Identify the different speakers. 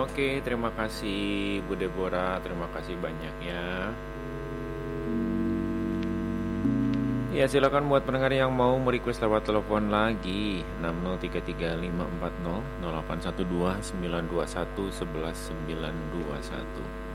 Speaker 1: Oke, terima kasih Bu Deborah, terima kasih banyak ya. Ya, silakan buat pendengar yang mau merequest lewat telepon lagi 6033540 0812 921 11 921.